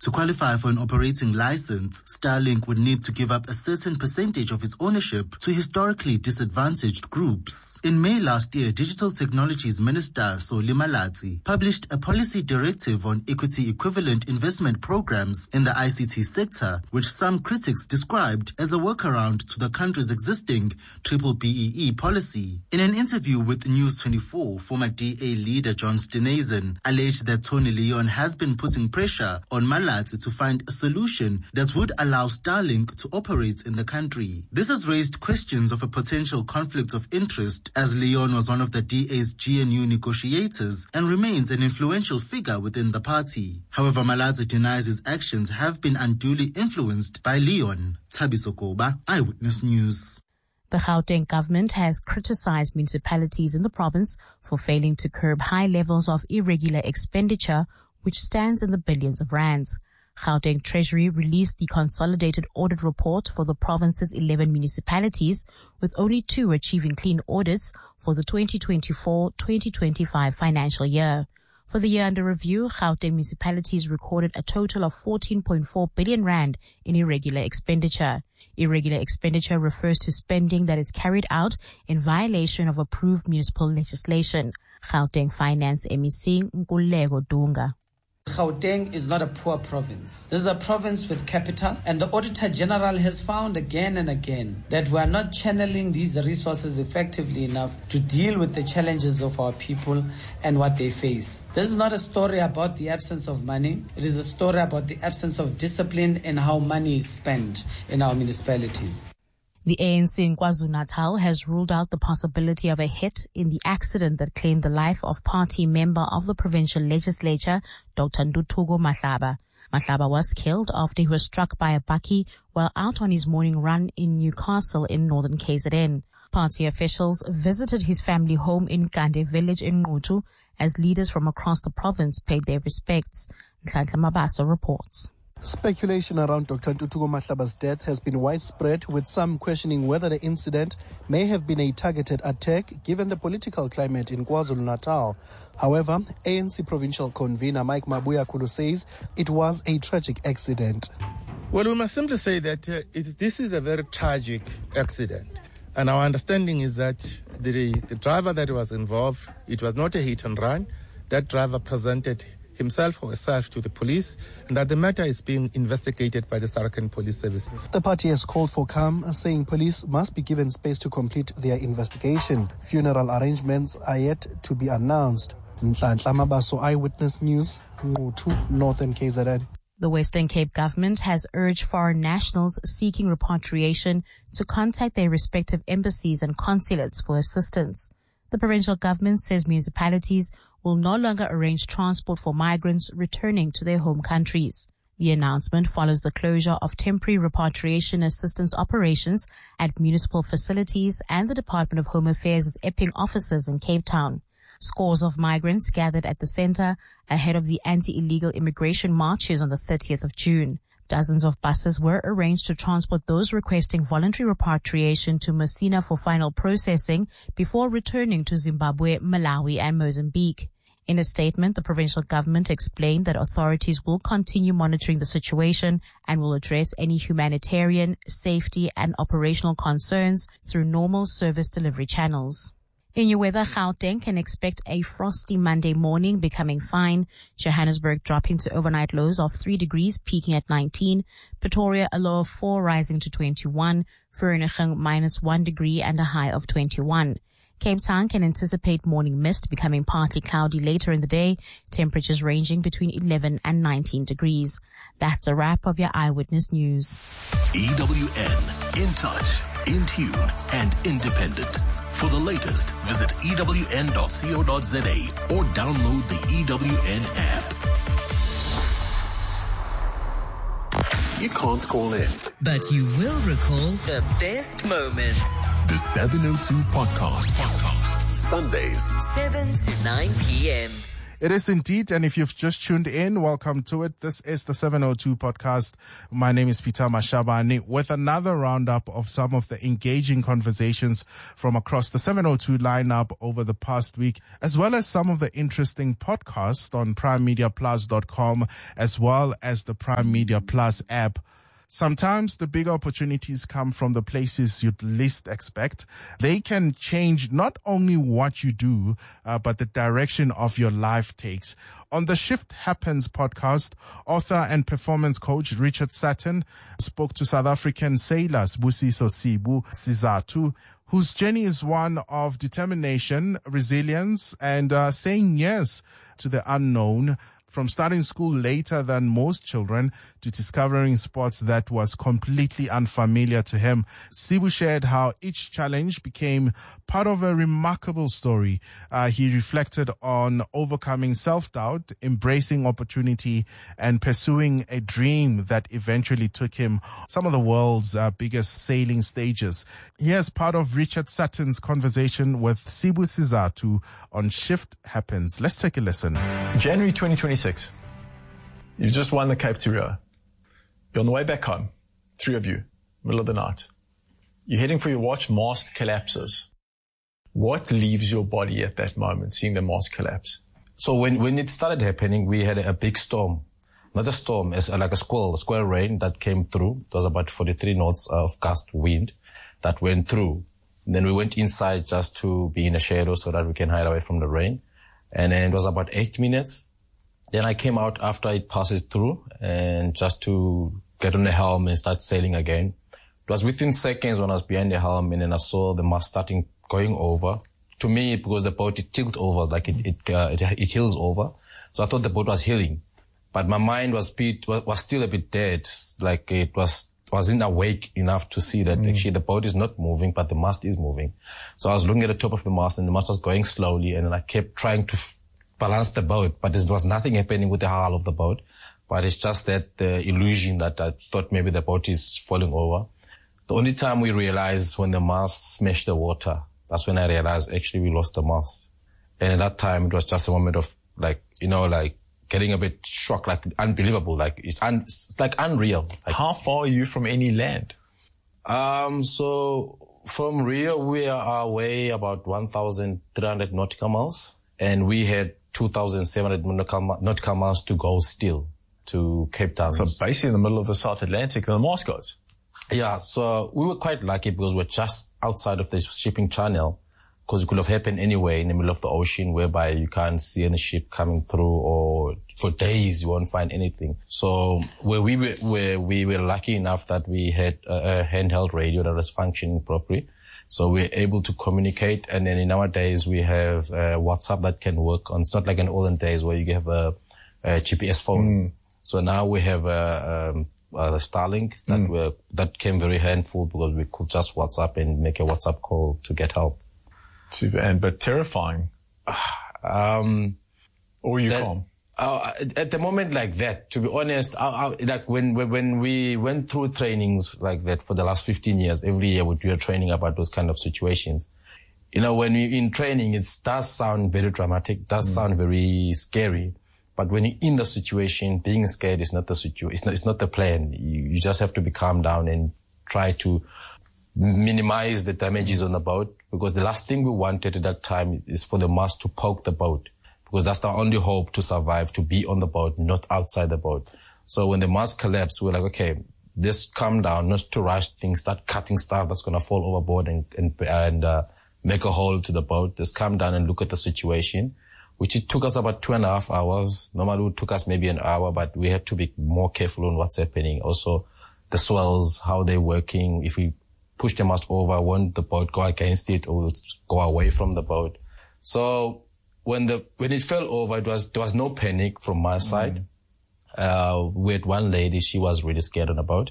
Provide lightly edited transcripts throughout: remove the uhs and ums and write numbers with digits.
To qualify for an operating license, Starlink would need to give up a certain percentage of its ownership to historically disadvantaged groups. In May last year, Digital Technologies Minister Solly Malatsi published a policy directive on equity equivalent investment programs in the ICT sector, which some critics described as a workaround to the country's existing BBBEE policy. In an interview with News 24, former DA leader John Steenhuisen alleged that Tony Leon has been putting pressure on Malatsi to find a solution that would allow Starlink to operate in the country. This has raised questions of a potential conflict of interest, as Leon was one of the DA's GNU negotiators and remains an influential figure within the party. However, Malatsi denies his actions have been unduly influenced by Leon. Thabiso Koba, Eyewitness News. The Gauteng government has criticized municipalities in the province for failing to curb high levels of irregular expenditure, which stands in the billions of rands. Gauteng Treasury released the consolidated audit report for the province's 11 municipalities, with only 2 achieving clean audits for the 2024-2025 financial year. For the year under review, Gauteng municipalities recorded a total of 14.4 billion rand in irregular expenditure. Irregular expenditure refers to spending that is carried out in violation of approved municipal legislation. Gauteng Finance MEC Nkululeko Dunga. Gauteng is not a poor province. This is a province with capital, and the Auditor General has found again and again that we are not channeling these resources effectively enough to deal with the challenges of our people and what they face. This is not a story about the absence of money. It is a story about the absence of discipline and how money is spent in our municipalities. The ANC in KwaZulu-Natal has ruled out the possibility of a hit in the accident that claimed the life of party member of the provincial legislature, Dr. Ntuthuko Mahlaba. Mahlaba was killed after he was struck by a bakkie while out on his morning run in Newcastle in northern KZN. Party officials visited his family home in Kande village in Ngutu as leaders from across the province paid their respects. Nhlanhla Mabaso reports. Speculation around Dr. Ntuthuko Mahlaba's death has been widespread, with some questioning whether the incident may have been a targeted attack given the political climate in KwaZulu-Natal. However, ANC provincial convener Mike Mabuya says it was a tragic accident. Well, we must simply say that this is a very tragic accident. And our understanding is that the driver that was involved, it was not a hit and run. That driver presented himself or herself to the police, and that the matter is being investigated by the Sarkhan Police Services. The party has called for calm, saying police must be given space to complete their investigation. Funeral arrangements are yet to be announced. Nhlanhla Mabaso, Eyewitness News, Ngutu, Northern KZN. The Western Cape government has urged foreign nationals seeking repatriation to contact their respective embassies and consulates for assistance. The provincial government says municipalities will no longer arrange transport for migrants returning to their home countries. The announcement follows the closure of temporary repatriation assistance operations at municipal facilities and the Department of Home Affairs' Epping offices in Cape Town. Scores of migrants gathered at the center ahead of the anti-illegal immigration marches on the 30th of June. Dozens of buses were arranged to transport those requesting voluntary repatriation to Messina for final processing before returning to Zimbabwe, Malawi, and Mozambique. In a statement, the provincial government explained that authorities will continue monitoring the situation and will address any humanitarian, safety, and operational concerns through normal service delivery channels. In your weather, Gauteng can expect a frosty Monday morning, becoming fine. Johannesburg dropping to overnight lows of 3 degrees, peaking at 19. Pretoria a low of 4, rising to 21. Vereeniging -1 degree and a high of 21. Cape Town can anticipate morning mist, becoming partly cloudy later in the day. Temperatures ranging between 11 and 19 degrees. That's a wrap of your Eyewitness News. EWN, in touch, in tune, and independent. For the latest, visit ewn.co.za or download the EWN app. You can't call in, but you will recall the best moments. The 702 Podcast. Sundays, 7 to 9 p.m. It is indeed, and if you've just tuned in, welcome to it. This is the 702 podcast. My name is Peter Mashabane with another roundup of some of the engaging conversations from across the 702 lineup over the past week, as well as some of the interesting podcasts on primemediaplus.com, as well as the Prime Media Plus app. Sometimes the big opportunities come from the places you'd least expect. They can change not only what you do, but the direction of your life takes. On the Shift Happens podcast, author and performance coach Richard Sutton spoke to South African sailors Busiso Sibu Sizatu, whose journey is one of determination, resilience, and saying yes to the unknown. From starting school later than most children to discovering sports that was completely unfamiliar to him, Sibu shared how each challenge became part of a remarkable story. He reflected on overcoming self-doubt, embracing opportunity, and pursuing a dream that eventually took him some of the world's biggest sailing stages. Here's part of Richard Sutton's conversation with Sibu Sizatu on Shift Happens. Let's take a listen. January 2026. You just won the Cape to Rio. You're on the way back home, 3 of you, middle of the night. You're heading for your watch, mast collapses. What leaves your body at that moment, seeing the mast collapse? So when it started happening, we had a big storm. Not a storm, it's like a squall rain that came through. It was about 43 knots of gust wind that went through. And then we went inside just to be in the shadow so that we can hide away from the rain. And then it was about 8 minutes. Then I came out after it passes through and just to get on the helm and start sailing again. It was within seconds when I was behind the helm and then I saw the mast starting going over. To me, because the boat, it tilted over, like it heels over. So I thought the boat was heeling. But my mind was still a bit dead. Like it wasn't awake enough to see that actually the boat is not moving, but the mast is moving. So I was looking at the top of the mast and the mast was going slowly and then I kept trying to balance the boat, but there was nothing happening with the hull of the boat. But it's just that the illusion that I thought maybe the boat is falling over. The only time we realized when the mast smashed the water, that's when I realized actually we lost the mast. And at that time, it was just a moment of like getting a bit shocked, like unbelievable, like it's like unreal. Like, how far are you from any land? So from Rio, we are away about 1,300 nautical miles. And we had 2,700 nautical miles to go still to Cape Town. So basically in the middle of the South Atlantic and the mast goes. Yeah, so we were quite lucky because we're just outside of the shipping channel, because it could have happened anywhere in the middle of the ocean whereby you can't see any ship coming through, or for days you won't find anything. So where we were lucky enough that we had a handheld radio that was functioning properly. So we're able to communicate, and then in nowadays we have WhatsApp that can work on. It's not like in olden days where you have a GPS phone. So now we have a Starlink that came very handful because we could just WhatsApp and make a WhatsApp call to get help. Super, but terrifying. Or you calm? At the moment like that, to be honest, like when we went through trainings like that for the last 15 years, every year we do a training about those kind of situations. You know, when you're in training, it does sound very dramatic, does sound very scary. But when you're in the situation, being scared is not the situation. It's not the plan. You just have to be calm down and try to minimize the damages on the boat, because the last thing we wanted at that time is for the mast to poke the boat, because that's the only hope to survive, to be on the boat, not outside the boat. So when the mast collapsed, we're like, okay, just calm down, not to rush things, start cutting stuff that's going to fall overboard and make a hole to the boat. Just calm down and look at the situation, which it took us about 2.5 hours. Normally it took us maybe an hour, but we had to be more careful on what's happening. Also, the swells, how they're working. If we push the mast over, won't the boat go against it or go away from the boat? So when it fell over, there was no panic from my side. We had one lady, she was really scared on the boat.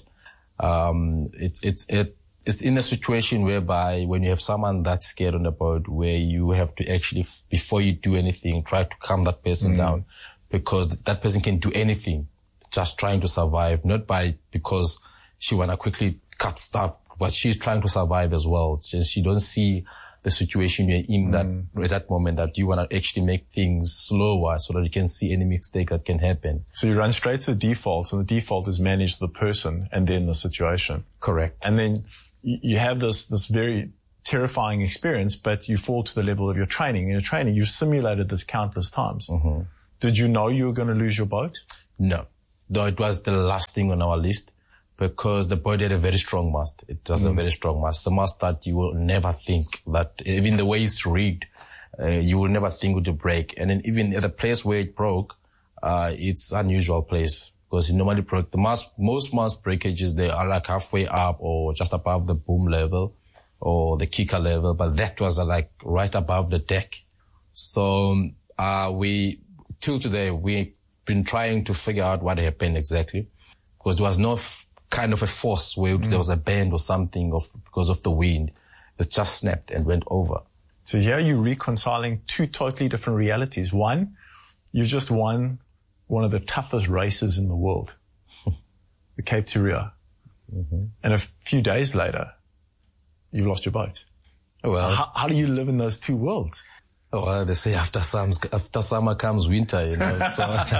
It's in a situation whereby when you have someone that's scared on the boat, where you have to actually, before you do anything, try to calm that person down, because that person can do anything, just trying to survive, not because she want to quickly cut stuff, but she's trying to survive as well. She don't see the situation you're in that at that moment, that you want to actually make things slower so that you can see any mistake that can happen. So you run straight to the default, and the default is manage the person and then the situation. Correct. And then you have this very terrifying experience, but you fall to the level of your training. In your training, you've simulated this countless times. Mm-hmm. Did you know you were going to lose your boat? No. Though it was the last thing on our list, because the boat had a very strong mast. It was a very strong mast. The mast that you will never think that, even the way it's rigged, you will never think it would break. And then even at the place where it broke, it's unusual place, because it normally broke. Most mast breakages, they are like halfway up or just above the boom level or the kicker level, but that was like right above the deck. So, till today, we've been trying to figure out what happened exactly, because there was no kind of a force where there was a bend or something because of the wind. It just snapped and went over. So here you're reconciling two totally different realities. One, you just won one of the toughest races in the world, the Cape to Rio. Mm-hmm. And a few days later, you've lost your boat. Well, how do you live in those two worlds? Well, they say after summer comes winter, you know.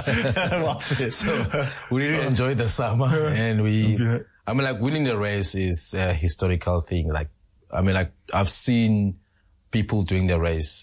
So we really enjoy the summer, and winning the race is a historical thing. I've seen people doing the race.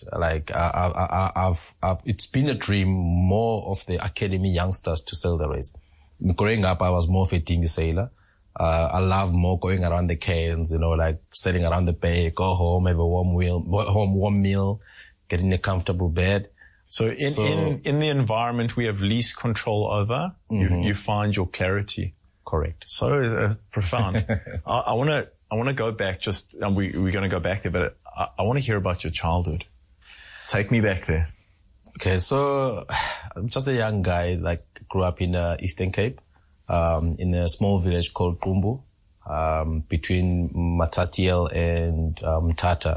It's been a dream more of the academy youngsters to sail the race. Growing up, I was more of a dinghy sailor. I love more going around the cairns, you know, like sailing around the bay, go home, have a warm meal, get in a comfortable bed. So in the environment we have least control over, you find your clarity. Correct. So profound. I want to go back we're going to go back there, but I want to hear about your childhood. Take me back there. Okay. So I'm just a young guy, grew up in Eastern Cape, in a small village called Qumbu, between Matatiele and Mthatha.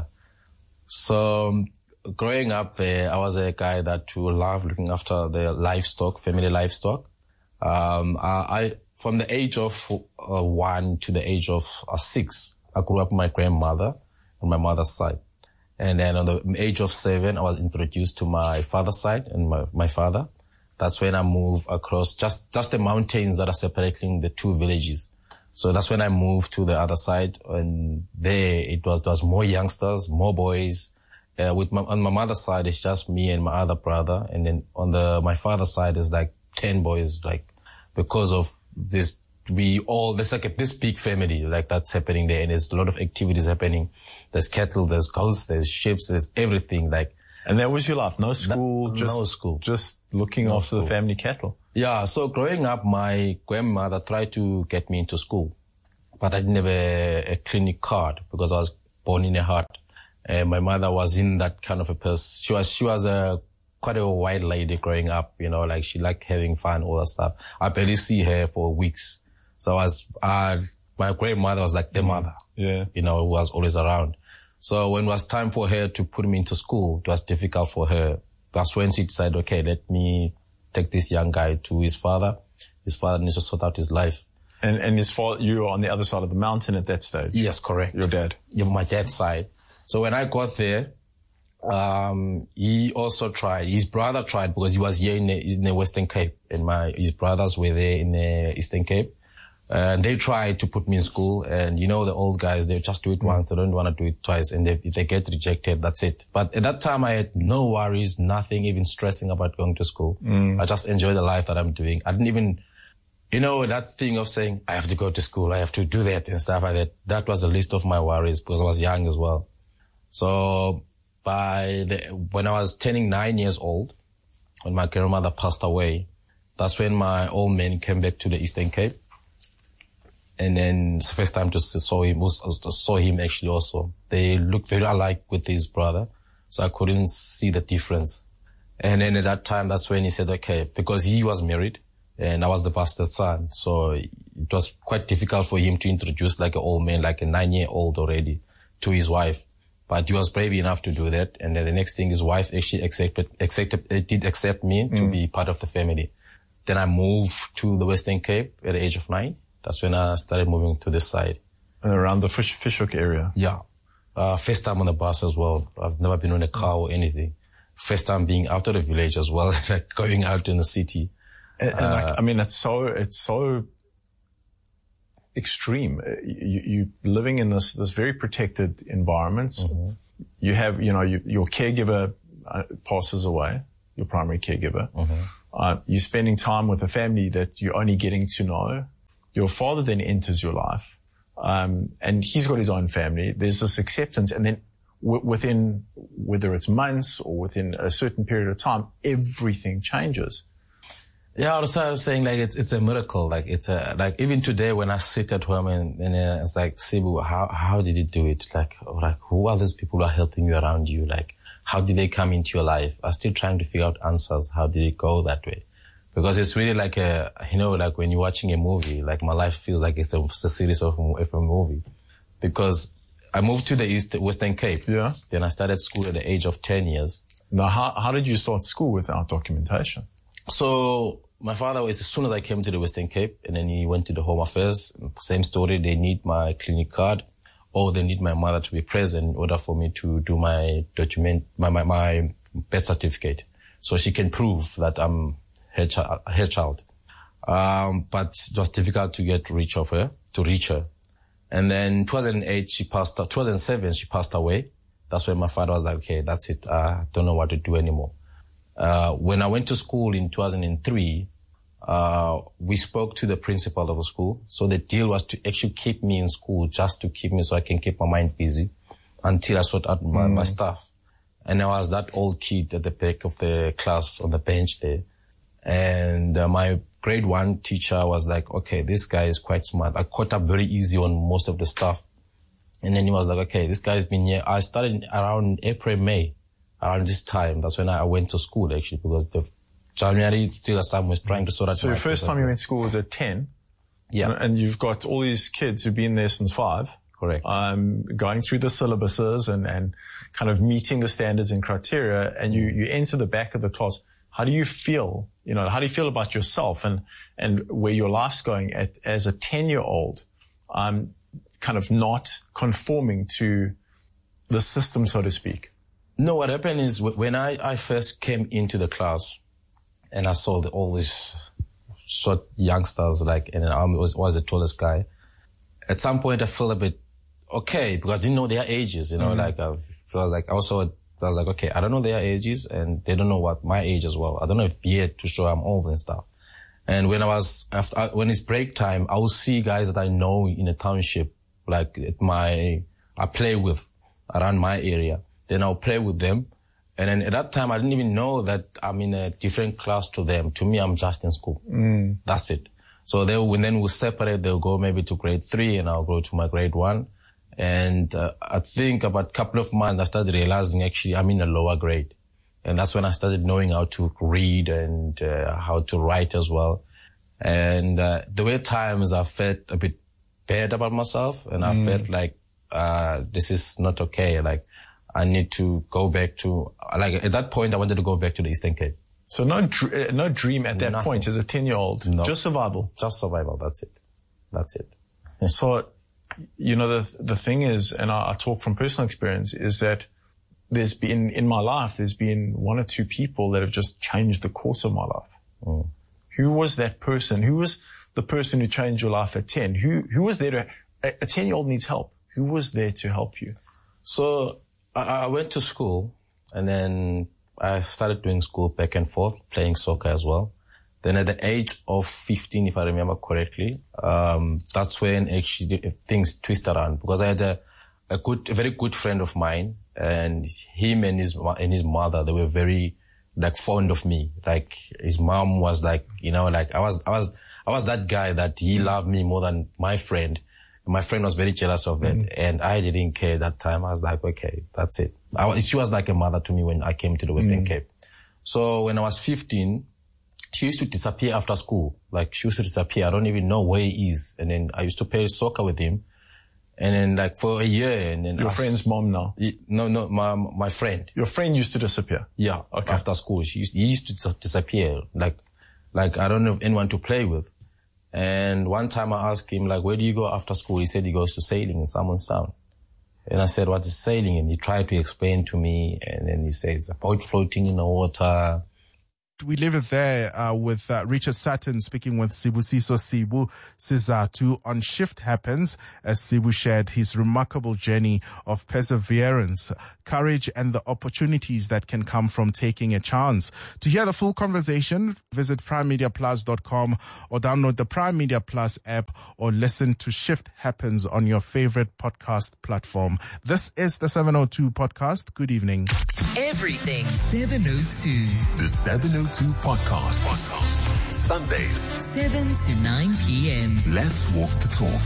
So, growing up there, I was a guy that loved looking after the livestock, family livestock. From the age of 1 to the age of 6, I grew up with my grandmother on my mother's side. And then on the age of 7, I was introduced to my father's side and my father. That's when I moved across just the mountains that are separating the two villages. So that's when I moved to the other side, and there it was more youngsters, more boys. On my mother's side, it's just me and my other brother. And then on my father's side is 10 boys, because of this, there's this big family, that's happening there. And there's a lot of activities happening. There's cattle, there's goats, there's sheep, there's everything, And that was your life? No school? No school. Just looking after the family cattle? Yeah, so growing up, my grandmother tried to get me into school, but I didn't have a clinic card because I was born in a hut. And my mother was in that kind of a person. She was quite a wild lady growing up, you know, she liked having fun, all that stuff. I barely see her for weeks. So my grandmother was like the mother, who was always around. So when it was time for her to put me into school, it was difficult for her. That's when she decided, okay, let me take this young guy to his father. His father needs to sort out his life. And his father, you were on the other side of the mountain at that stage? Yes, correct. Your dad? Yeah, my dad's side. So when I got there, he also tried. His brother tried because he was here in the Western Cape, and his brothers were there in the Eastern Cape. And they tried to put me in school, and the old guys, they just do it once, they don't want to do it twice, and if they get rejected, that's it. But at that time, I had no worries, nothing, even stressing about going to school. I just enjoyed the life that I'm doing. I didn't even, that thing of saying, I have to go to school, I have to do that and stuff like that. That was the least of my worries because I was young as well. So when I was turning 9 years old, when my grandmother passed away, that's when my old man came back to the Eastern Cape. And then it's the first time to saw him actually also. They looked very alike with his brother, so I couldn't see the difference. And then at that time, that's when he said, okay, because he was married and I was the bastard son, so it was quite difficult for him to introduce an old man, a 9-year-old already, to his wife. But he was brave enough to do that. And then the next thing, his wife actually did accept me to be part of the family. Then I moved to the Western Cape at the age of 9. That's when I started moving to this side. Around the Fish Hoek area? Yeah. First time on the bus as well. I've never been on a car or anything. First time being out of the village as well, like going out in the city. And it's so extreme. You living in this very protected environment. Mm-hmm. You have, your caregiver passes away, your primary caregiver. Mm-hmm. You're spending time with a family that you're only getting to know. Your father then enters your life. And he's got his own family. There's this acceptance. And then within, whether it's months or within a certain period of time, everything changes. Yeah, also I was saying like it's a miracle. Like even today when I sit at home and it's like, Sibu, how did you do it? Like who are those people who are helping you around you? Like how did they come into your life? I'm still trying to figure out answers. How did it go that way? Because it's really like like when you're watching a movie, like my life feels like it's a series of a movie. Because I moved to the Western Cape. Yeah. Then I started school at the age of 10 years. Now, how did you start school without documentation? So my father, as soon as I came to the Western Cape, and then he went to the Home Affairs, same story, they need my clinic card, or they need my mother to be present in order for me to do my my birth certificate. So she can prove that I'm her child. But it was difficult to reach her. And then 2007, she passed away. That's when my father was like, okay, that's it. I don't know what to do anymore. When I went to school in 2003, we spoke to the principal of the school. So the deal was to actually keep me in school, just to keep me so I can keep my mind busy until I sort out my stuff. And I was that old kid at the back of the class on the bench there. And my grade 1 teacher was like, okay, this guy is quite smart. I caught up very easy on most of the stuff. And then he was like, okay, this guy's been here. I started around April, May. Around this time, that's when I went to school actually, because the January till last time was trying to sort out. So your first time you went to school was at 10? Yeah. And you've got all these kids who've been there since 5. Correct. Going through the syllabuses and kind of meeting the standards and criteria, and you enter the back of the class. How do you feel? How do you feel about yourself and where your life's going as a 10-year-old, kind of not conforming to the system, so to speak? No, what happened is when I first came into the class and I saw all these short youngsters, and I was the tallest guy. At some point I felt a bit okay because I didn't know their ages, I was like, okay, I don't know their ages and they don't know what my age as well. I don't know if beard to show I'm old and stuff. And when when it's break time, I will see guys that I know in a township, I play with around my area. Then I'll play with them. And then at that time, I didn't even know that I'm in a different class to them. To me, I'm just in school. That's it. So then we'll separate. They'll go maybe to grade 3 and I'll go to my grade 1. And I think about a couple of months, I started realizing actually I'm in a lower grade. And that's when I started knowing how to read and how to write as well. And there were times I felt a bit bad about myself. And I felt like this is not okay. I need to go back to, at that point, I wanted to go back to the Eastern Cape. So no dream at that point as a 10-year-old? No. Just survival? Just survival, that's it. So, the thing is, and I talk from personal experience, is that in my life, there's been 1 or 2 people that have just changed the course of my life. Who was that person? Who was the person who changed your life at 10? Who was there a 10-year-old needs help. Who was there to help you? So, I went to school and then I started doing school back and forth, playing soccer as well. Then at the age of 15, if I remember correctly, that's when actually things twisted around because I had a very good friend of mine and him and his mother, they were very fond of me. His mom was I was that guy that he loved me more than my friend. My friend was very jealous of it, and I didn't care that time. I was like, okay, that's it. She was like a mother to me when I came to the Western Cape. So when I was 15, she used to disappear after school. She used to disappear. I don't even know where he is. And then I used to play soccer with him. And then for a year, and then your friend's mom now? No, my friend. Your friend used to disappear? Yeah. Okay. After school, he used to disappear. I don't have anyone to play with. And one time I asked him, where do you go after school? He said he goes to sailing in Salmon Sound. And I said, what is sailing? And he tried to explain to me. And then he says, a boat floating in the water. We leave it there with Richard Sutton speaking with Sibusiso Sibu Sizatu on Shift Happens, as Sibu shared his remarkable journey of perseverance, courage, and the opportunities that can come from taking a chance. To hear the full conversation, visit primemediaplus.com or download the Prime Media Plus app or listen to Shift Happens on your favorite podcast platform. This is the 702 podcast. Good evening. Everything 702. The 702 podcast. Sundays, 7 to 9 p.m. Let's walk the talk.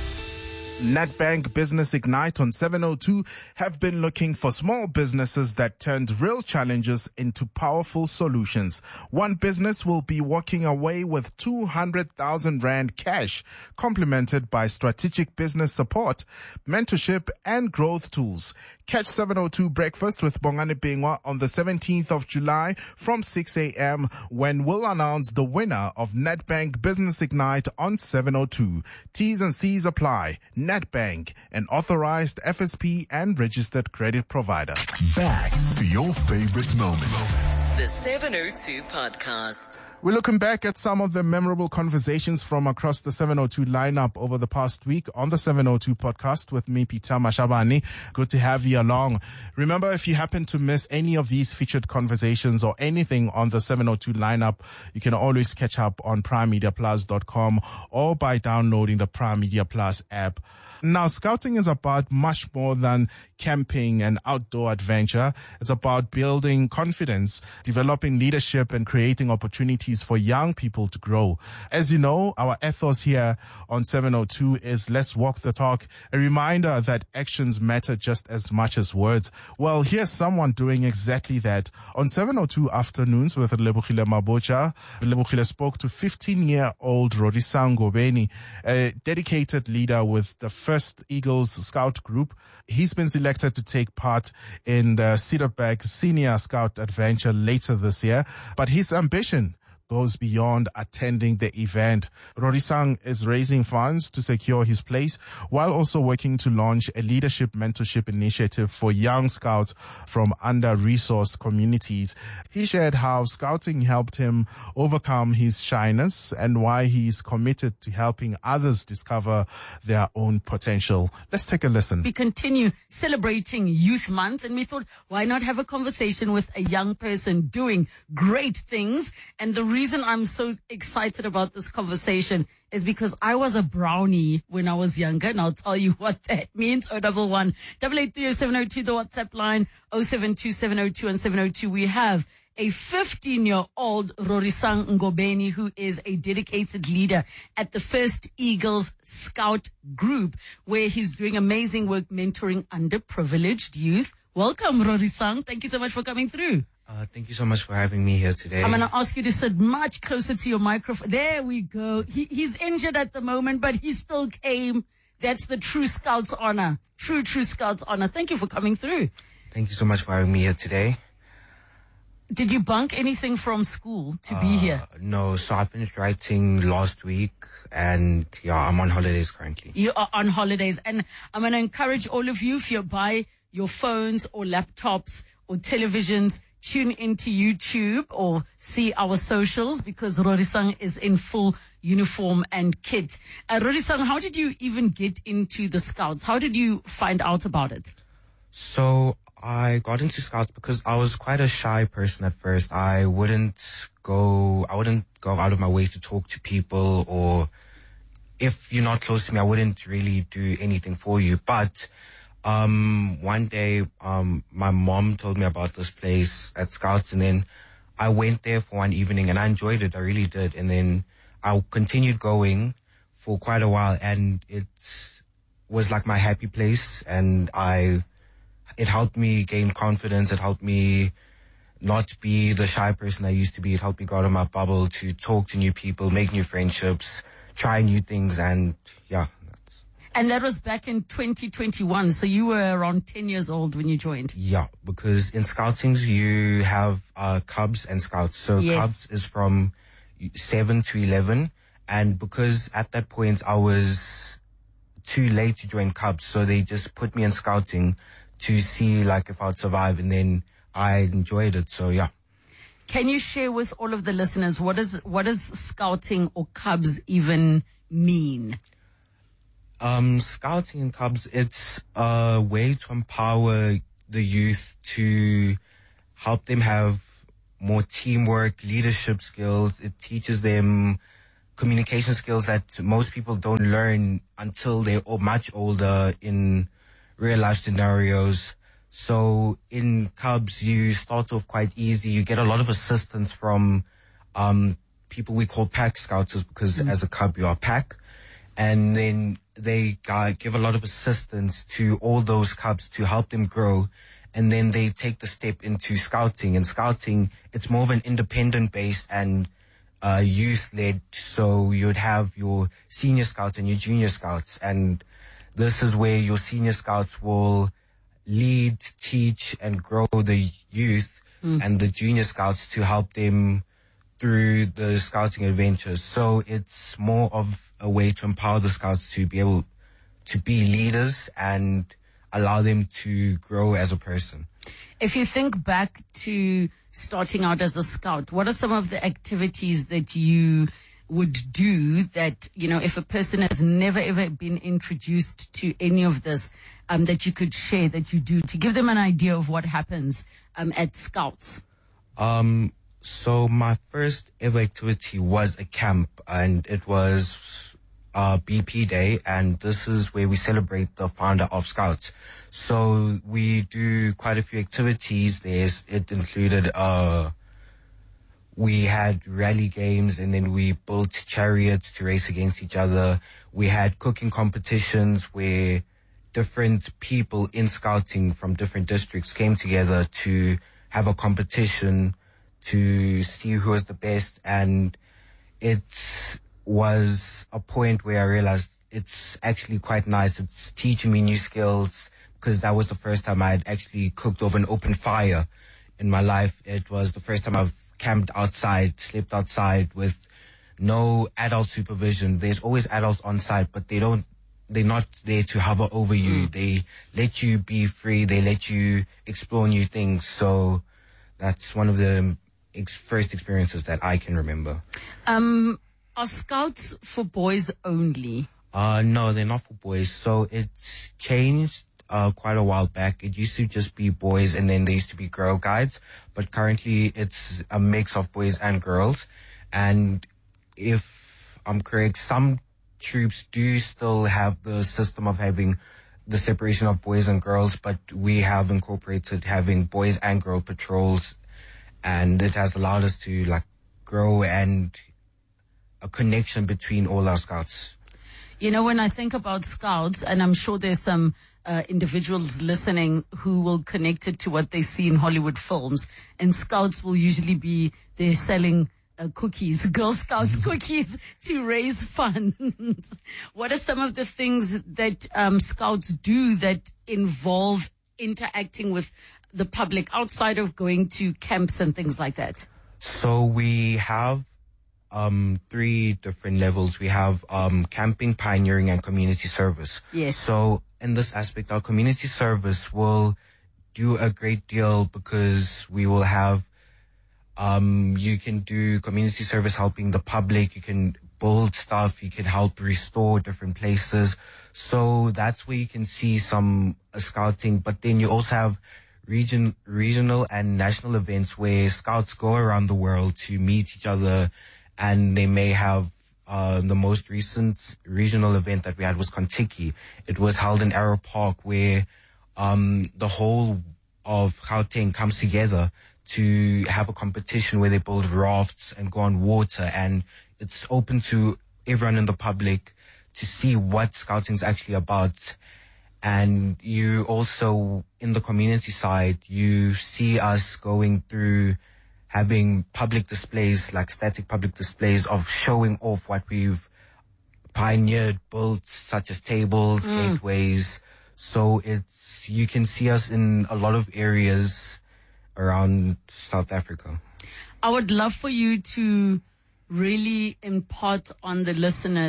Nedbank Business Ignite on 702 have been looking for small businesses that turned real challenges into powerful solutions. One business will be walking away with 200,000 Rand cash, complemented by strategic business support, mentorship, and growth tools. Catch 702 Breakfast with Bongani Bingwa on the 17th of July from 6 a.m. when we'll announce the winner of Nedbank Business Ignite on 702. T's and C's apply. Nedbank, an authorized FSP and registered credit provider. Back to your favorite moments. The 702 podcast. We're looking back at some of the memorable conversations from across the 702 lineup over the past week on the 702 podcast with me, Peter Mashabane. Good to have you along. Remember, if you happen to miss any of these featured conversations or anything on the 702 lineup, you can always catch up on primemediaplus.com or by downloading the Prime Media Plus app. Now, scouting is about much more than camping and outdoor adventure. It's about building confidence, developing leadership, and creating opportunities for young people to grow. As you know, our ethos here on 702 is let's walk the talk, a reminder that actions matter just as much as words. Well, here's someone doing exactly that. On 702 Afternoons with Lebohile Mabocha, Lebohile spoke to 15-year-old Rorisang Ngobeni, a dedicated leader with the First Eagles Scout Group. He's been selected to take part in the Cedarburg Senior Scout Adventure later this year, but his ambition goes beyond attending the event. Rorisang is raising funds to secure his place while also working to launch a leadership mentorship initiative for young scouts from under-resourced communities. He shared how scouting helped him overcome his shyness and why he's committed to helping others discover their own potential. Let's take a listen. We continue celebrating Youth Month, and we thought, why not have a conversation with a young person doing great things? And the reason I'm so excited about this conversation is because I was a brownie when I was younger, and I'll tell you what that means. 011 883 702, the WhatsApp line, 072 702 and 702. We have a 15-year-old Rorisang Ngobeni, who is a dedicated leader at the First Eagles Scout Group, where he's doing amazing work mentoring underprivileged youth. Welcome, Rorisang. Thank you so much for coming through. Thank you so much for having me here today. I'm going to ask you to sit much closer to your microphone. There we go. He's injured at the moment, but he still came. That's the true Scout's honor. True Scout's honor. Thank you for coming through. Thank you so much for having me here today. Did you bunk anything from school to be here? No, so I finished writing last week, and I'm on holidays currently. You are on holidays, and I'm going to encourage all of you, if you buy your phones or laptops or televisions, tune into YouTube or see our socials, because Rorisang is in full uniform and kit. Rorisang, how did you even get into the Scouts? How did you find out about it? So I got into Scouts because I was quite a shy person at first. I wouldn't go out of my way to talk to people, or if you're not close to me, I wouldn't really do anything for you. But one day, my mom told me about this place at Scouts, and then I went there for one evening and I enjoyed it. I really did. And then I continued going for quite a while, and it was like my happy place, and it helped me gain confidence. It helped me not be the shy person I used to be. It helped me go out of my bubble to talk to new people, make new friendships, try new things, and yeah. And that was back in 2021, so you were around 10 years old when you joined. Yeah, because in Scoutings you have Cubs and Scouts. So yes. Cubs is from 7 to 11, and because at that point I was too late to join Cubs, so they just put me in scouting to see like if I'd survive, and then I enjoyed it. So yeah. Can you share with all of the listeners what does scouting or Cubs even mean? Scouting and Cubs, it's a way to empower the youth, to help them have more teamwork, leadership skills. It teaches them communication skills that most people don't learn until they're much older in real life scenarios. So in Cubs, you start off quite easy. You get a lot of assistance from people we call pack scouters, because as a Cub, you are a pack. And then they give a lot of assistance to all those Cubs to help them grow. And then they take the step into scouting. And scouting, it's more of an independent-based and youth-led. So you'd have your senior scouts and your junior scouts. And this is where your senior scouts will lead, teach, and grow the youth, and the junior scouts to help them through the scouting adventures. So it's more of a way to empower the scouts to be able to be leaders and allow them to grow as a person. If you think back to starting out as a scout, what are some of the activities that you would do that, you know, if a person has never ever been introduced to any of this, that you could share that you do to give them an idea of what happens at Scouts? So my first ever activity was a camp, and it was BP Day, and this is where we celebrate the founder of Scouts. So we do quite a few activities. It included we had rally games, and then we built chariots to race against each other. We had cooking competitions where different people in scouting from different districts came together to have a competition to see who was the best. And it was a point where I realized it's actually quite nice. It's teaching me new skills, because that was the first time I had actually cooked over an open fire in my life. It was the first time I've camped outside, slept outside with no adult supervision. There's always adults on site, but they're not there to hover over you. They let you be free. They let you explore new things. So that's one of the first experiences that I can remember. Are Scouts for boys only? No, they're not for boys. So it's changed quite a while back. It used to just be boys, and then there used to be Girl Guides, but currently it's a mix of boys and girls. And if I'm correct, some troops do still have the system of having the separation of boys and girls, but we have incorporated having boys and girl patrols, and it has allowed us to like grow and a connection between all our Scouts. You know, when I think about Scouts, and I'm sure there's some individuals listening who will connect it to what they see in Hollywood films, and Scouts will usually be there selling cookies, Girl Scouts cookies, to raise funds. What are some of the things that Scouts do that involve interacting with the public outside of going to camps and things like that? So we have 3 different levels. We have camping, pioneering, and community service. Yes. So in this aspect, our community service will do a great deal, because we will have you can do community service helping the public, you can build stuff, you can help restore different places. So that's where you can see some scouting. But then you also have regional and national events where Scouts go around the world to meet each other, and they may have the most recent regional event that we had was Kontiki. It was held in Arrow Park, where the whole of Gauteng comes together to have a competition where they build rafts and go on water, and it's open to everyone in the public to see what scouting is actually about. And you also, in the community side, you see us going through having public displays, like static public displays of showing off what we've pioneered, built, such as tables, gateways. So you can see us in a lot of areas around South Africa. I would love for you to really impart on the listeners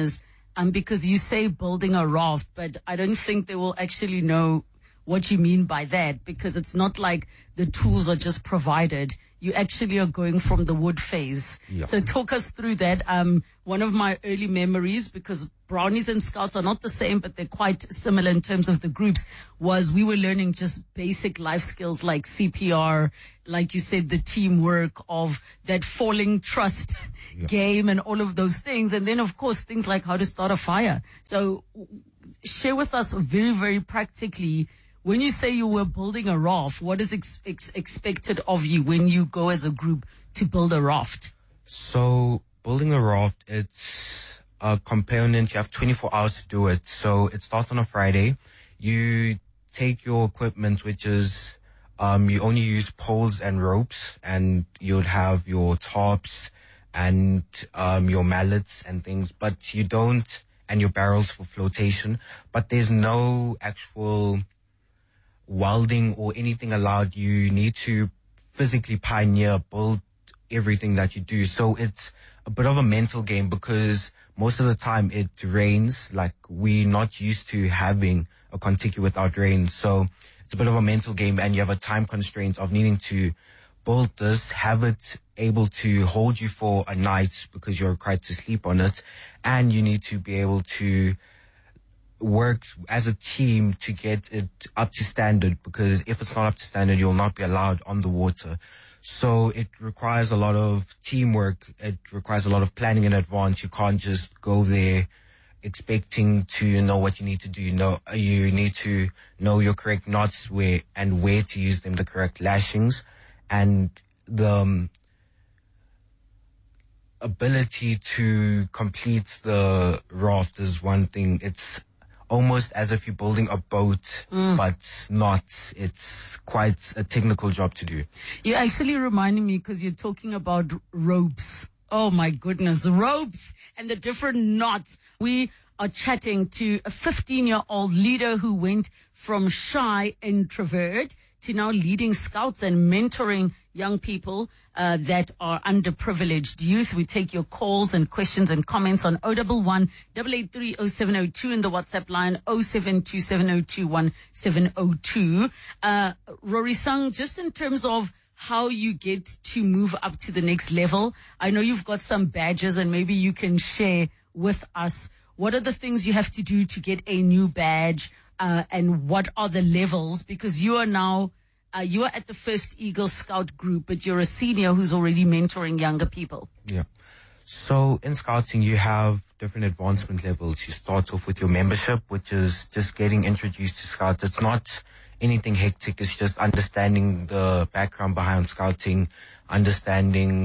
because you say building a raft, but I don't think they will actually know what you mean by that, because it's not like the tools are just provided. You actually are going from the wood phase. Yeah. So talk us through that. One of my early memories, because Brownies and Scouts are not the same, but they're quite similar in terms of the groups, was we were learning just basic life skills like CPR, like you said, the teamwork of that falling trust game and all of those things. And then, of course, things like how to start a fire. So share with us very, very practically, when you say you were building a raft, what is expected of you when you go as a group to build a raft? So building a raft, it's a component. You have 24 hours to do it. So it starts on a Friday. You take your equipment, which is, you only use poles and ropes, and you'll have your tarps and, your mallets and things, but you don't, and your barrels for flotation, but there's no actual welding or anything allowed. You need to physically pioneer, build everything that you do. So it's a bit of a mental game, because most of the time it rains. Like, we're not used to having a Contiki without rain. So it's a bit of a mental game, and you have a time constraint of needing to build this, have it able to hold you for a night because you're required to sleep on it, and you need to be able to work as a team to get it up to standard, because if it's not up to standard, you'll not be allowed on the water. So it requires a lot of teamwork. It requires a lot of planning in advance. You can't just go there expecting to know what you need to do. You need to know your correct knots, where to use them, the correct lashings, and the ability to complete the raft is one thing. It's almost as if you're building a boat, but not. It's quite a technical job to do. You're actually reminding me, because you're talking about ropes. Oh my goodness, ropes and the different knots. We are chatting to a 15-year-old leader who went from shy introvert to now leading Scouts and mentoring young people that are underprivileged youth. We take your calls and questions and comments on 011 883 0702 in the WhatsApp line 072702 1702. Rory Sang, just in terms of how you get to move up to the next level, I know you've got some badges, and maybe you can share with us what are the things you have to do to get a new badge, and what are the levels, because you are now you are at the first Eagle Scout group, but you're a senior who's already mentoring younger people. Yeah. So in Scouting, you have different advancement levels. You start off with your membership, which is just getting introduced to Scouts. It's not anything hectic. It's just understanding the background behind Scouting, understanding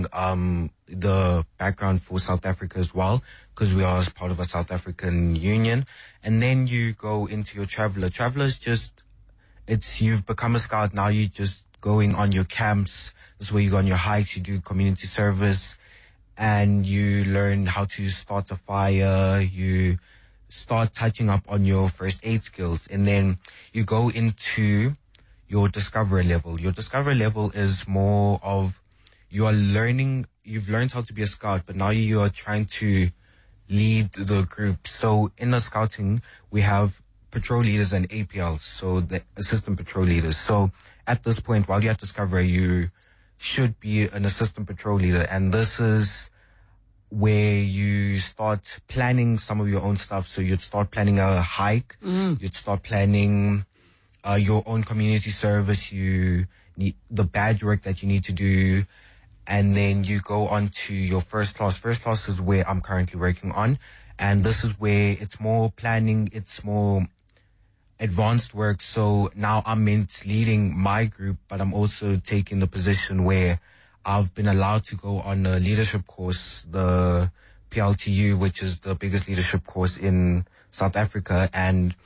the background for South Africa as well, because we are part of a South African union. And then you go into your Traveller. Traveller's just, you've become a Scout now. You're just going on your camps. This is where you go on your hikes. You do community service, and you learn how to start a fire. You start touching up on your first aid skills, and then you go into your Discovery level. Your Discovery level is more of, you've learned how to be a Scout, but now you are trying to lead the group. So in the Scouting, we have patrol leaders and APLs, so the assistant patrol leaders. So at this point, while you're at Discovery, you should be an assistant patrol leader, and this is where you start planning some of your own stuff. So you'd start planning a hike, you'd start planning your own community service, you need the badge work that you need to do, and then you go on to your first class. First class is where I'm currently working on, and this is where it's more planning, it's more advanced work. So now I'm leading my group, but I'm also taking the position where I've been allowed to go on a leadership course, the PLTU, which is the biggest leadership course in South Africa. And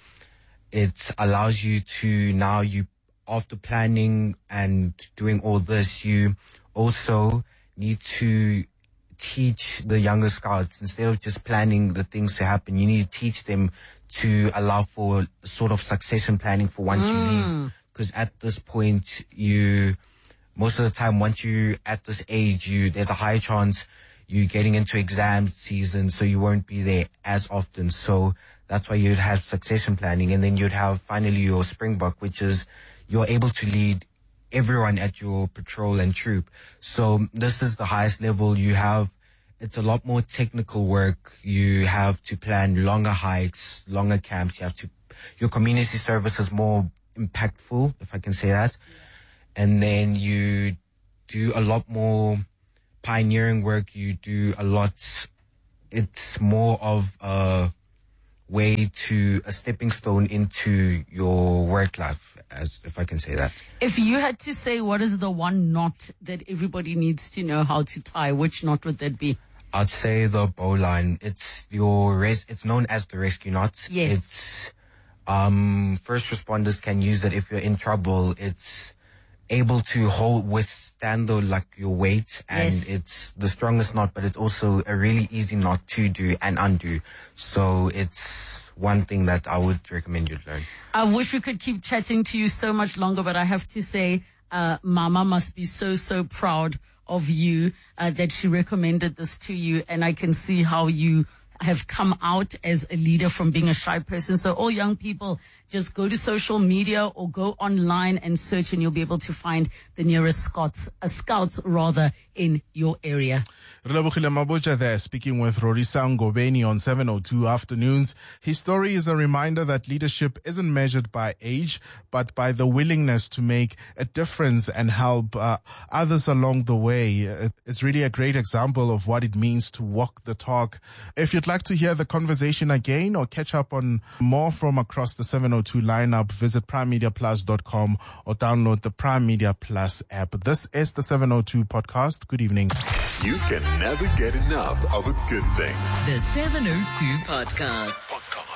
it allows you to now, after planning and doing all this, you also need to teach the younger Scouts. Instead of just planning the things to happen, you need to teach them to allow for sort of succession planning for once you leave. Because at this point, most of the time, once you're at this age, there's a high chance you're getting into exam season, so you won't be there as often. So that's why you'd have succession planning, and then you'd have finally your Springbok, which is you're able to lead everyone at your patrol and troop. So this is the highest level you have. It's a lot more technical work. You have to plan longer hikes, longer camps. Your community service is more impactful, if I can say that. And then you do a lot more pioneering work. You do a lot. It's more of a stepping stone into your work life, as if I can say that. If you had to say what is the one knot that everybody needs to know how to tie, which knot would that be? I'd say the bowline. It's it's known as the rescue knot. Yes. It's first responders can use it if you're in trouble. It's able to withstand your weight, and yes. It's the strongest knot, but it's also a really easy knot to do and undo. So it's one thing that I would recommend you learn. I wish we could keep chatting to you so much longer, but I have to say, Mama must be so proud of you, that she recommended this to you, and I can see how you have come out as a leader from being a shy person. So all young people, just go to social media or go online and search, and you'll be able to find the nearest scouts in your area. Relebogile Mabotja there, speaking with Rorisa Ngobeni on 702 Afternoons. His story is a reminder that leadership isn't measured by age, but by the willingness to make a difference and help others along the way. It's really a great example of what it means to walk the talk. If you'd like to hear the conversation again or catch up on more from across the 702 lineup, visit primemediaplus.com or download the Prime Media Plus app. This is the 702 podcast. Good evening. You can never get enough of a good thing. The 702 Podcast.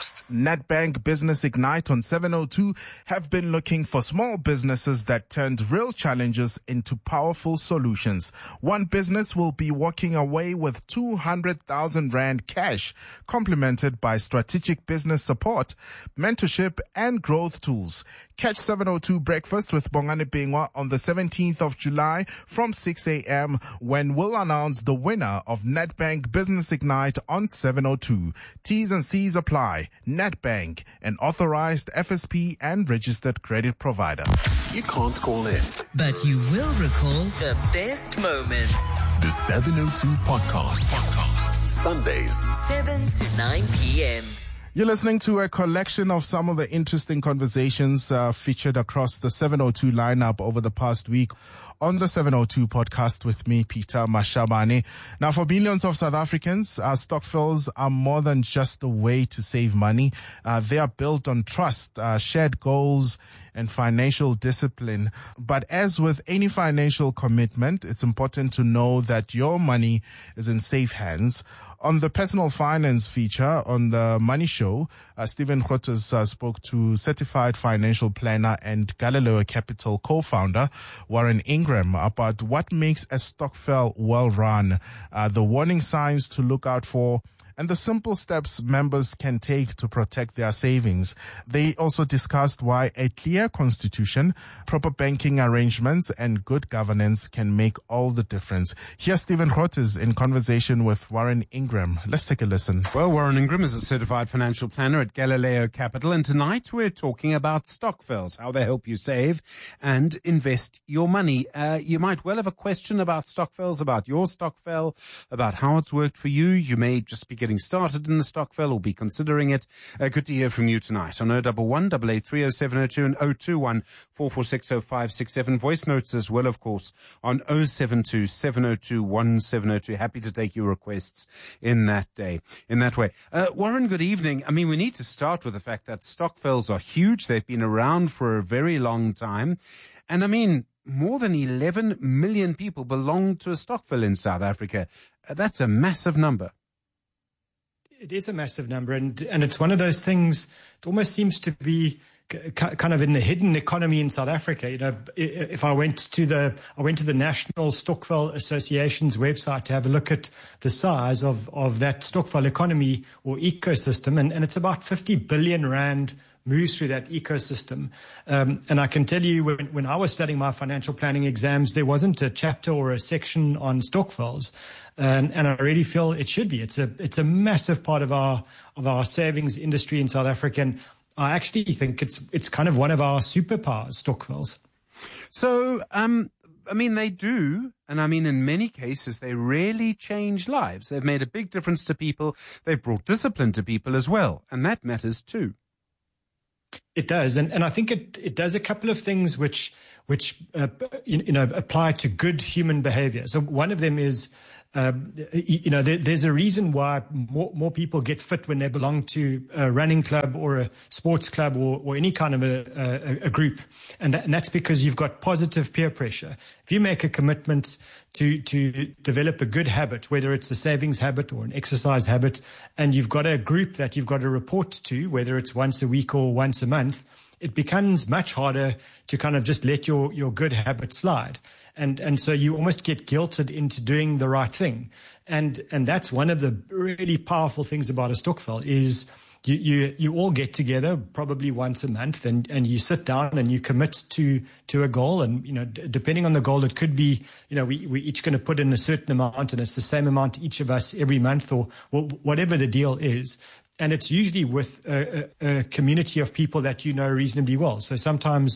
Nedbank Business Ignite on 702 have been looking for small businesses that turned real challenges into powerful solutions. One business will be walking away with 200,000 Rand cash, complemented by strategic business support, mentorship, and growth tools. Catch 702 Breakfast with Bongani Bingwa on the 17th of July from 6 a.m. when we'll announce the winner of Nedbank Business Ignite on 702. T's and C's apply. Nedbank, an authorized FSP and registered credit provider. You can't call in, but you will recall the best moments. The 702 Podcast. Sundays, 7 to 9 p.m. You're listening to a collection of some of the interesting conversations featured across the 702 lineup over the past week on the 702 podcast with me, Peter Mashabane. Now, for millions of South Africans, stokvels are more than just a way to save money. They are built on trust, shared goals, and financial discipline. But as with any financial commitment, it's important to know that your money is in safe hands. On the personal finance feature on the Money Show, Stephen Grootes spoke to certified financial planner and Galileo Capital co-founder Warren Ingram about what makes a stokvel well run, the warning signs to look out for, and the simple steps members can take to protect their savings. They also discussed why a clear constitution, proper banking arrangements, and good governance can make all the difference. Here's Stephen Grootes in conversation with Warren Ingram. Let's take a listen. Well, Warren Ingram is a certified financial planner at Galileo Capital, and tonight we're talking about stokvels, how they help you save and invest your money. You might well have a question about stokvels, about your stokvel, about how it's worked for you. You may just be getting started in the stokvel or be considering it. Good to hear from you tonight on 011 883 0702 and 021 446 0567. Voice notes as well, of course, on 072 702 1702. Happy to take your requests in that way. Warren, good evening. I mean, we need to start with the fact that stokvels are huge. They've been around for a very long time. And I mean, more than 11 million people belong to a stokvel in South Africa. That's a massive number. It is a massive number, and it's one of those things. It almost seems to be kind of in the hidden economy in South Africa. You know, if I went to the National Stokvel Association's website to have a look at the size of that stokvel economy or ecosystem, and it's about 50 billion rand moves through that ecosystem. And I can tell you, when I was studying my financial planning exams, there wasn't a chapter or a section on stokvels. And I really feel it should be. It's a massive part of our savings industry in South Africa. And I actually think it's kind of one of our superpowers, stokvels. So, I mean, they do. And I mean, in many cases, they really change lives. They've made a big difference to people. They've brought discipline to people as well. And that matters too. It does. And I think it does a couple of things which apply to good human behavior. So one of them is, there's a reason why more people get fit when they belong to a running club or a sports club or any kind of a group. And that's because you've got positive peer pressure. If you make a commitment to develop a good habit, whether it's a savings habit or an exercise habit, and you've got a group that you've got to report to, whether it's once a week or once a month, it becomes much harder to kind of just let your good habit slide. And so you almost get guilted into doing the right thing. And that's one of the really powerful things about a stokvel is you all get together probably once a month and you sit down and you commit to a goal. And, depending on the goal, it could be, we're each going to put in a certain amount and it's the same amount to each of us every month or whatever the deal is. And it's usually with a community of people that you know reasonably well. So sometimes,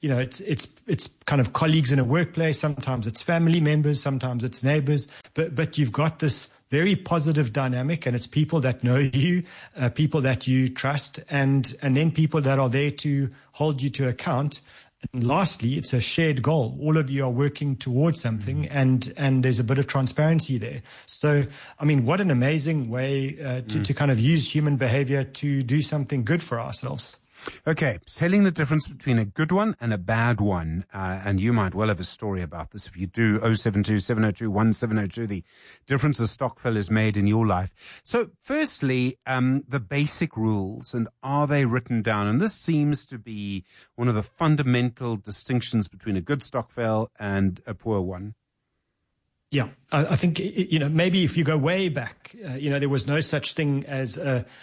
it's kind of colleagues in a workplace. Sometimes it's family members. Sometimes it's neighbors. But you've got this very positive dynamic, and it's people that know you, people that you trust, and then people that are there to hold you to account. And lastly, it's a shared goal. All of you are working towards something, and there's a bit of transparency there. So, I mean, what an amazing way to kind of use human behavior to do something good for ourselves. Okay, telling the difference between a good one and a bad one, and you might well have a story about this. If you do, 072-702-1702, the difference a stokvel is made in your life. So, firstly, the basic rules, and are they written down? And this seems to be one of the fundamental distinctions between a good stokvel and a poor one. Yeah, I think, maybe if you go way back, there was no such thing as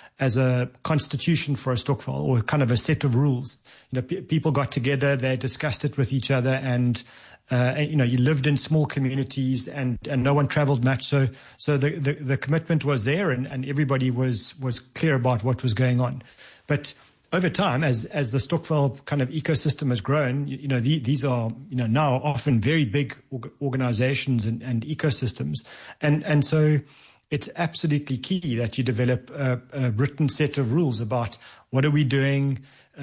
a constitution for a stokvel or kind of a set of rules. People got together, they discussed it with each other, and you lived in small communities and no one traveled much. So the commitment was there and everybody was clear about what was going on. But over time, as the stokvel kind of ecosystem has grown, these are, now often very big organizations and ecosystems. And so it's absolutely key that you develop a written set of rules about what are we doing,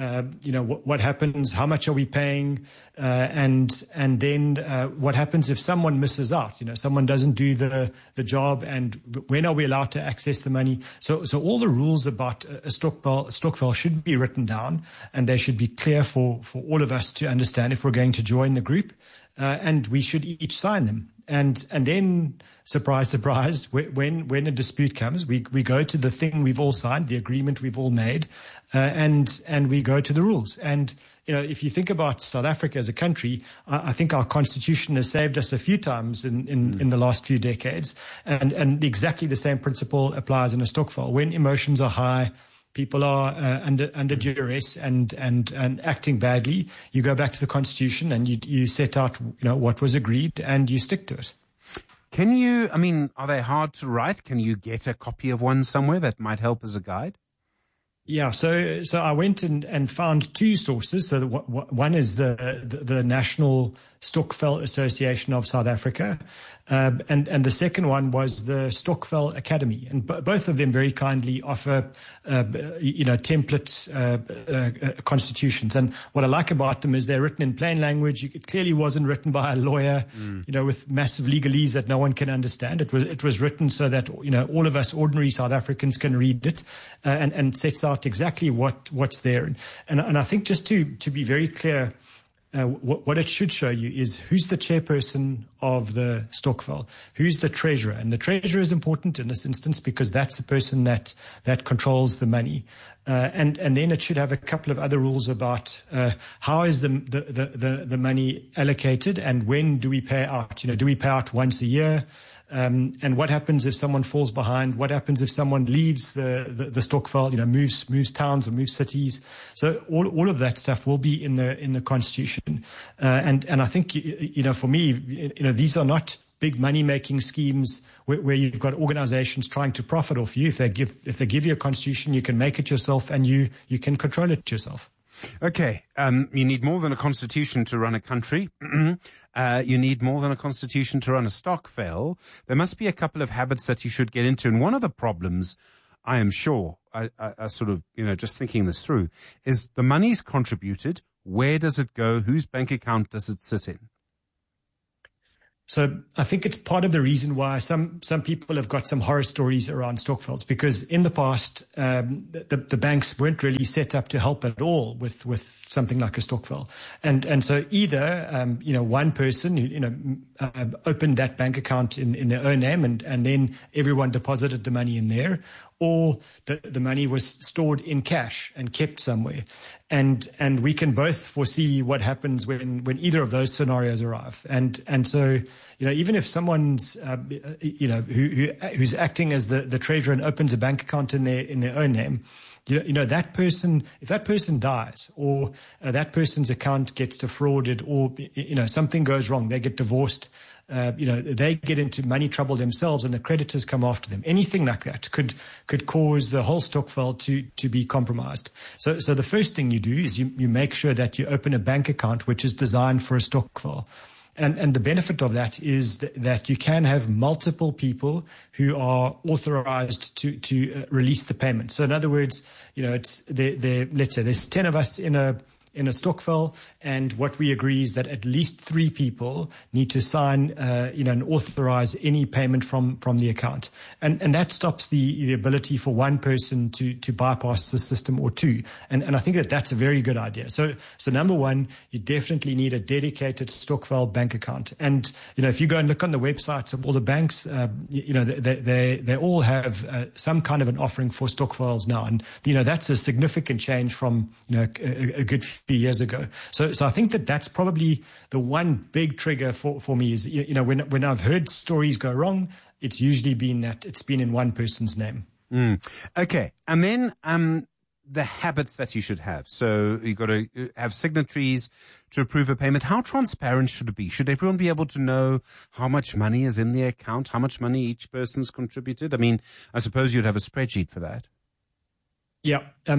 what happens, how much are we paying, and then what happens if someone misses out, someone doesn't do the job, and when are we allowed to access the money? So all the rules about a stokvel should be written down, and they should be clear for all of us to understand if we're going to join the group, and we should each sign them. And then, surprise, surprise, when a dispute comes, we go to the thing we've all signed, the agreement we've all made, and we go to the rules. And, if you think about South Africa as a country, I think our constitution has saved us a few times in the last few decades. And exactly the same principle applies in a stokvel. When emotions are high, people are under duress and acting badly, you go back to the Constitution and you set out, what was agreed and you stick to it. Are they hard to write? Can you get a copy of one somewhere that might help as a guide? Yeah, so I went and found two sources. So one is the National Stokvel Association of South Africa, and the second one was the Stokvel Academy, and both of them very kindly offer templates, constitutions. And what I like about them is they're written in plain language. It clearly wasn't written by a lawyer, with massive legalese that no one can understand. It was written so that all of us ordinary South Africans can read it, and sets out exactly what's there. And I think just to be very clear, what it should show you is who's the chairperson of the stokvel, who's the treasurer. And the treasurer is important in this instance because that's the person that controls the money. And then it should have a couple of other rules about how is the money allocated and when do we pay out? Do we pay out once a year? And what happens if someone falls behind? What happens if someone leaves the stokvel, moves towns or moves cities? So all of that stuff will be in the Constitution. And I think, for me, these are not big money-making schemes where you've got organizations trying to profit off you. If they give you a constitution, you can make it yourself and you can control it yourself. Okay, you need more than a constitution to run a country. You need more than a constitution to run a stokvel. There must be a couple of habits that you should get into. And one of the problems, I am sure, I sort of, just thinking this through, is the money's contributed. Where does it go? Whose bank account does it sit in? So I think it's part of the reason why some people have got some horror stories around stokvels, because in the past, the banks weren't really set up to help at all with something like a stokvel. And so either, one person, opened that bank account in their own name and then everyone deposited the money in there, or the money was stored in cash and kept somewhere. And we can both foresee what happens when either of those scenarios arrive. And so, even if someone's, who's acting as the treasurer and opens a bank account in their own name, that person, if that person dies or that person's account gets defrauded or, something goes wrong, they get divorced, they get into money trouble themselves and the creditors come after them. Anything like that could cause the whole stokvel to be compromised. So the first thing you do is you make sure that you open a bank account which is designed for a stokvel. And the benefit of that is that you can have multiple people who are authorized to release the payment. So in other words, let's say there's 10 of us in a stokvel, and what we agree is that at least 3 people need to sign, and authorize any payment from the account. And that stops the ability for one person to bypass the system or 2. And I think that's a very good idea. So number one, you definitely need a dedicated stokvel bank account. And, if you go and look on the websites of all the banks, they all have some kind of an offering for stokvels now. And, that's a significant change from, a good few years ago. So I think that's probably the one big trigger for me is, when I've heard stories go wrong, it's usually been that it's been in one person's name. Okay. And then, the habits that you should have. So you've got to have signatories to approve a payment. How transparent should it be? Should everyone be able to know how much money is in the account, how much money each person's contributed? I mean, I suppose you'd have a spreadsheet for that. Yeah. So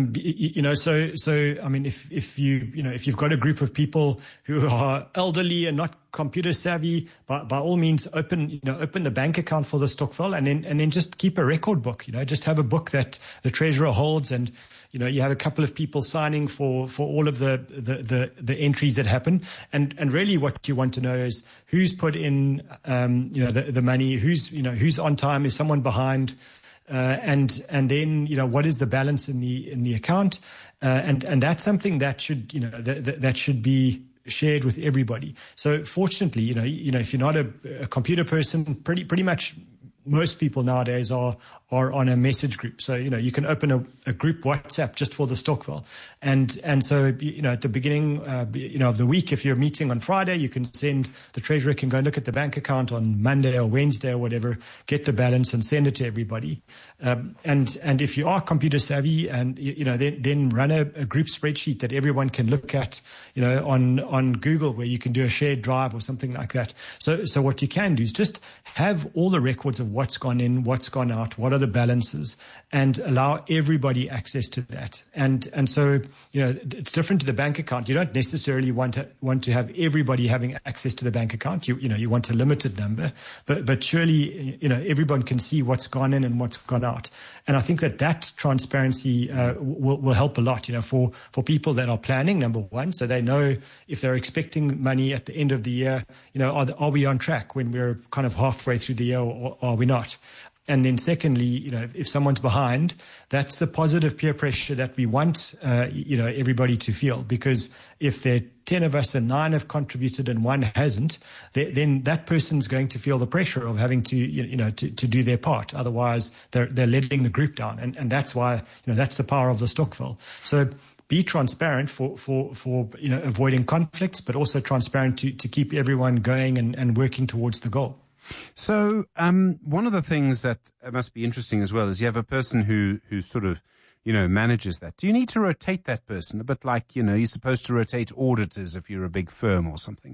I mean, if you've got a group of people who are elderly and not computer savvy, by all means, open the bank account for the stokvel and then just keep a record book, just have a book that the treasurer holds and, you have a couple of people signing for all of the entries that happen. And really what you want to know is who's put in, the money, who's on time, is someone behind, and then, what is the balance in the account? And that's something that should, that should be shared with everybody. So fortunately, if you're not a computer person, pretty much most people nowadays are on a message group. So, you can open a group WhatsApp just for the stokvel. And so, at the beginning, of the week, if you're meeting on Friday, you can the treasurer can go look at the bank account on Monday or Wednesday or whatever, get the balance and send it to everybody. And if you are computer savvy and, then run a group spreadsheet that everyone can look at, on Google, where you can do a shared drive or something like that. So what you can do is just have all the records of what's gone in, what's gone out, what are the balances, and allow everybody access to that. And so, it's different to the bank account. You don't necessarily want to have everybody having access to the bank account. You want a limited number, but surely, everyone can see what's gone in and what's gone out. And I think that transparency will help a lot, for people that are planning, number one, so they know if they're expecting money at the end of the year, are we on track when we're kind of halfway through the year, or are we not? And then secondly, if someone's behind, that's the positive peer pressure that we want, everybody to feel. Because if they're 10 of us and 9 have contributed and 1 hasn't, then that person's going to feel the pressure of having to, to do their part. Otherwise, they're letting the group down. And that's why, that's the power of the stokvel. So be transparent for avoiding conflicts, but also transparent to keep everyone going and working towards the goal. So one of the things that must be interesting as well is you have a person who sort of, manages that. Do you need to rotate that person? A bit like, you're supposed to rotate auditors if you're a big firm or something.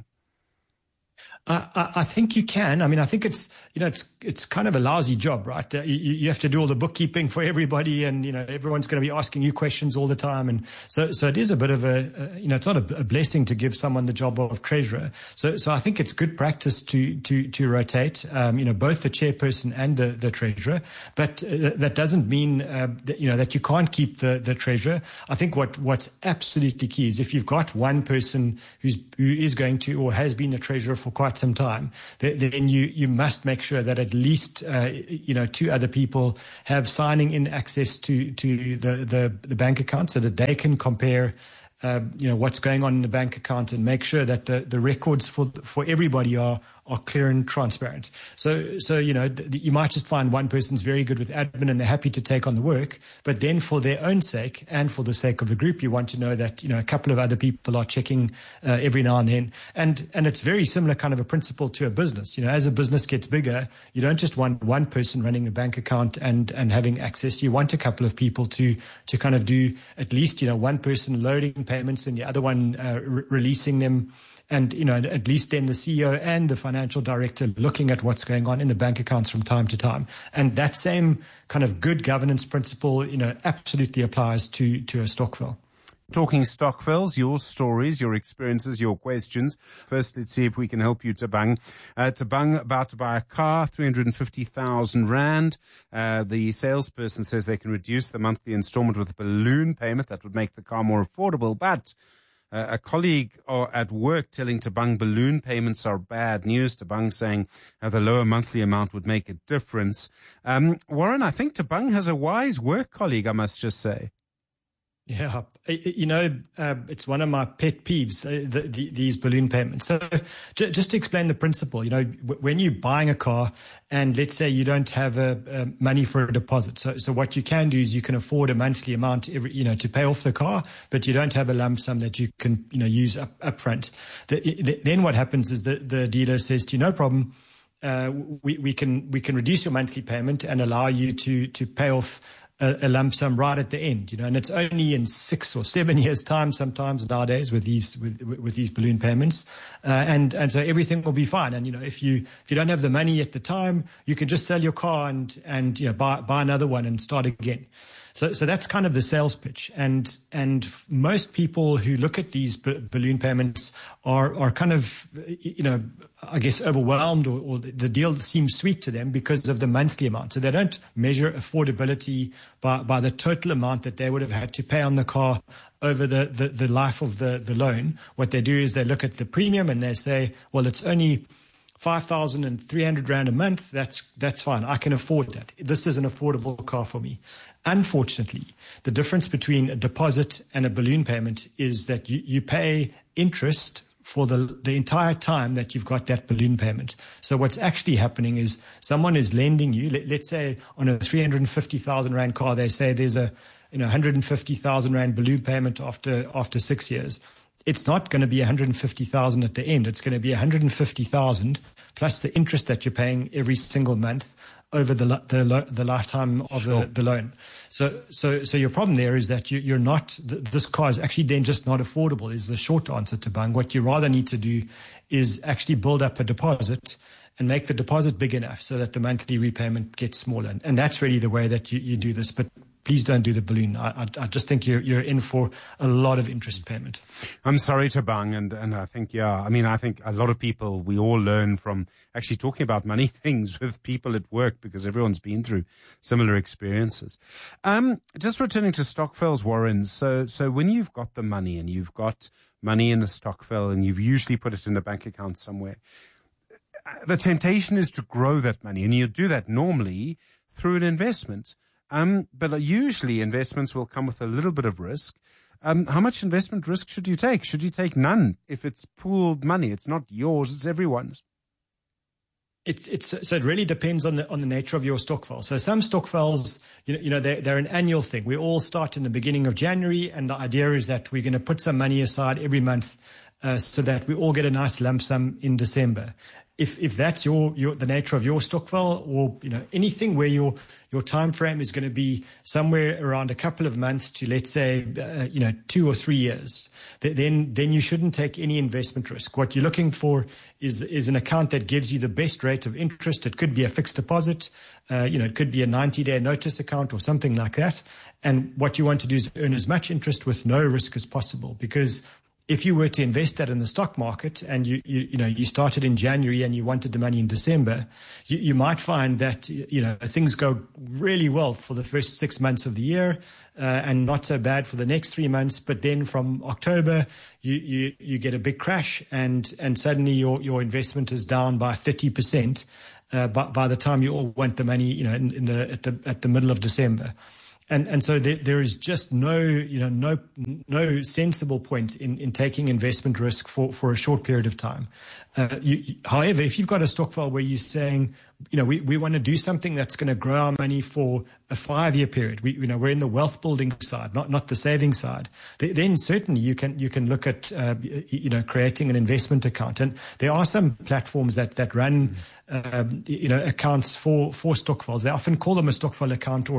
I think you can. I mean, I think it's kind of a lousy job, right? You have to do all the bookkeeping for everybody, and everyone's going to be asking you questions all the time, and so it is a bit of it's not a blessing to give someone the job of treasurer. So I think it's good practice to rotate, both the chairperson and the treasurer, but that doesn't mean that you can't keep the treasurer. I think what's absolutely key is if you've got one person who is going to or has been a treasurer for quite some time, then you must make sure that at least 2 other people have signing in access to the bank account so that they can compare what's going on in the bank account and make sure that the records for everybody are clear and transparent. So you might just find one person's very good with admin and they're happy to take on the work, but then for their own sake and for the sake of the group, you want to know that a couple of other people are checking every now and then. And it's very similar kind of a principle to a business. As a business gets bigger, you don't just want one person running the bank account and having access. You want a couple of people to kind of do at least one person loading payments and the other one releasing them. And, at least then the CEO and the financial director looking at what's going on in the bank accounts from time to time. And that same kind of good governance principle, absolutely applies to a stokvel. Talking stokvels, your stories, your experiences, your questions. First, let's see if we can help you, Tabang. Tabang about to buy a car, 350,000 Rand. The salesperson says they can reduce the monthly installment with a balloon payment. That would make the car more affordable, but a colleague at work telling Tabang balloon payments are bad news. Tabang saying the lower monthly amount would make a difference. Warren, I think Tabang has a wise work colleague, I must just say. Yeah, it's one of my pet peeves, these balloon payments. So just to explain the principle, when you're buying a car and let's say you don't have money for a deposit. So what you can do is you can afford a monthly amount to pay off the car, but you don't have a lump sum that you can, use up front. Then what happens is the dealer says to you, no problem. We can reduce your monthly payment and allow you to pay off a lump sum right at the end, and it's only in 6 or 7 years' time sometimes nowadays with these balloon payments, and so everything will be fine. And if you don't have the money at the time, you can just sell your car and buy another one and start again. So that's kind of the sales pitch, and most people who look at these balloon payments are kind of I guess overwhelmed, or the deal seems sweet to them because of the monthly amount. So they don't measure affordability by the total amount that they would have had to pay on the car over the life of the loan. What they do is they look at the premium and they say, well, it's only 5,300 Rand a month. That's fine. I can afford that. This is an affordable car for me. Unfortunately, the difference between a deposit and a balloon payment is that you pay interest for the entire time that you've got that balloon payment. So what's actually happening is someone is lending you, let's say on a 350,000 Rand car, they say there's a 150,000 Rand balloon payment after 6 years. It's not going to be 150,000 at the end. It's going to be 150,000 plus the interest that you're paying every single month over the lifetime of the loan. So your problem there is that you're not, this car is actually then just not affordable, is the short answer to Bang. What you rather need to do is actually build up a deposit and make the deposit big enough so that the monthly repayment gets smaller. And that's really the way that you do this. But please don't do the balloon. I just think you're in for a lot of interest payment. I'm sorry, Tabang, and I think, I think a lot of people, we all learn from actually talking about money things with people at work because everyone's been through similar experiences. Just returning to stokvels, Warren. So when you've got the money and you've got money in a stokvel and you've usually put it in a bank account somewhere, the temptation is to grow that money, and you do that normally through an investment. But usually investments will come with a little bit of risk. How much investment risk should you take? Should you take none if it's pooled money? It's not yours, it's everyone's. So it really depends on the nature of your stokvel. So some stokvels, they're an annual thing. We all start in the beginning of January, and the idea is that we're going to put some money aside every month so that we all get a nice lump sum in December. If that's the nature of your stokvel, or anything where your time frame is going to be somewhere around a couple of months to, let's say 2 or 3 years, then you shouldn't take any investment risk. What you're looking for is an account that gives you the best rate of interest. It could be a fixed deposit, it could be a 90-day notice account or something like that. And what you want to do is earn as much interest with no risk as possible, because if you were to invest that in the stock market and you started in January and you wanted the money in December, you might find that things go really well for the first 6 months of the year and not so bad for the next 3 months. But then from October, you get a big crash and suddenly your investment is down by 30% by the time you all want the money at the middle of December. And so there is just no sensible point in taking investment risk for a short period of time. However, if you've got a stokvel where you're saying, we want to do something that's going to grow our money for a 5-year period, we're in the wealth building side, not the saving side, then certainly you can look at creating an investment account. And there are some platforms that run accounts for stokvels. They often call them a stokvel account or